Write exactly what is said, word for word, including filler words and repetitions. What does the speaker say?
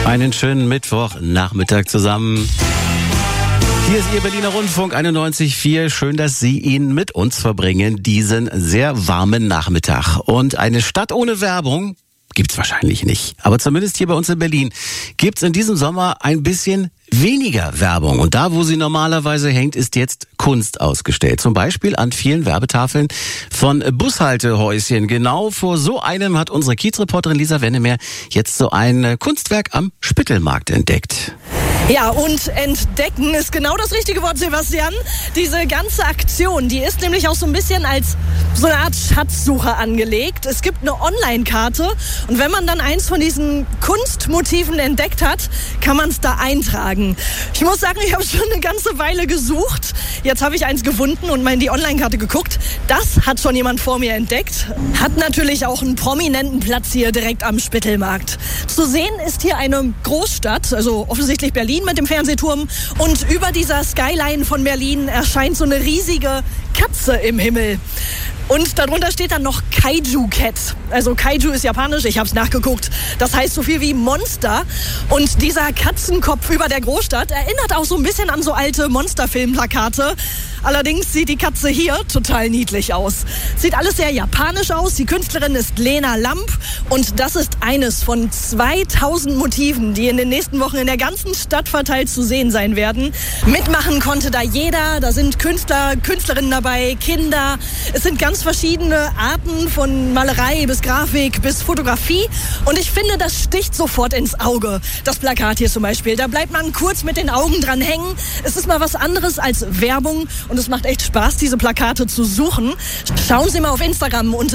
Einen schönen Mittwochnachmittag zusammen. Hier ist Ihr Berliner Rundfunk einundneunzig Komma vier. Schön, dass Sie ihn mit uns verbringen, diesen sehr warmen Nachmittag. Und eine Stadt ohne Werbung gibt's wahrscheinlich nicht. Aber zumindest hier bei uns in Berlin gibt's in diesem Sommer ein bisschen weniger Werbung. Und da, wo sie normalerweise hängt, ist jetzt Kunst ausgestellt. Zum Beispiel an vielen Werbetafeln von Bushaltehäuschen. Genau vor so einem hat unsere Kiezreporterin Lisa Wennemer jetzt so ein Kunstwerk am Spittelmarkt entdeckt. Ja, und entdecken ist genau das richtige Wort, Sebastian. Diese ganze Aktion, die ist nämlich auch so ein bisschen als so eine Art Schatzsuche angelegt. Es gibt eine Online-Karte und wenn man dann eins von diesen Kunstmotiven entdeckt hat, kann man es da eintragen. Ich muss sagen, ich habe schon eine ganze Weile gesucht. Jetzt habe ich eins gefunden und mal in die Online-Karte geguckt. Das hat schon jemand vor mir entdeckt. Hat natürlich auch einen prominenten Platz hier direkt am Spittelmarkt. Zu sehen ist hier eine Großstadt, also offensichtlich Berlin mit dem Fernsehturm. Und über dieser Skyline von Berlin erscheint so eine riesige Katze im Himmel. Und darunter steht dann noch Kaiju Cat. Also Kaiju ist japanisch, ich habe es nachgeguckt. Das heißt so viel wie Monster. Und dieser Katzenkopf über der Großstadt erinnert auch so ein bisschen an so alte Monsterfilmplakate. Allerdings sieht die Katze hier total niedlich aus. Sieht alles sehr japanisch aus. Die Künstlerin ist Lena Lamp. Und das ist eines von zweitausend Motiven, die in den nächsten Wochen in der ganzen Stadt verteilt zu sehen sein werden. Mitmachen konnte da jeder. Da sind Künstler, Künstlerinnen dabei, Kinder. Es sind ganz verschiedene Arten von Malerei bis Grafik bis Fotografie. Und ich finde, das sticht sofort ins Auge. Das Plakat hier zum Beispiel. Da bleibt man kurz mit den Augen dran hängen. Es ist mal was anderes als Werbung. Und es macht echt Spaß, diese Plakate zu suchen. Schauen Sie mal auf Instagram unter